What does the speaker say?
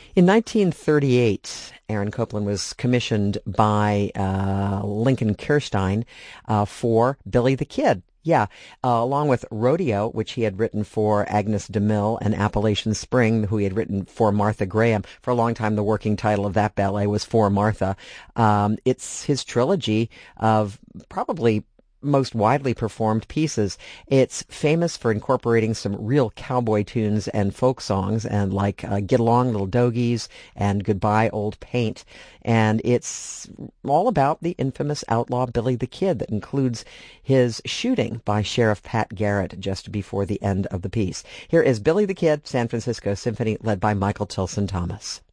In 1938, Aaron Copland was commissioned by Lincoln Kirstein for Billy the Kid. Yeah, along with Rodeo, which he had written for Agnes DeMille, and Appalachian Spring, who he had written for Martha Graham. For a long time, the working title of that ballet was For Martha. It's his trilogy of probably most widely performed pieces. It's famous for incorporating some real cowboy tunes and folk songs, and like Get Along Little Dogies and Goodbye Old Paint. And it's all about the infamous outlaw Billy the Kid, that includes his shooting by Sheriff Pat Garrett just before the end of the piece. Here is Billy the Kid, San Francisco Symphony, led by Michael Tilson Thomas.